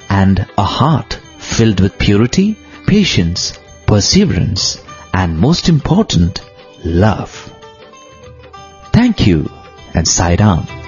and a heart filled with purity, patience, perseverance, and most important, love. Thank you and Sai Ram.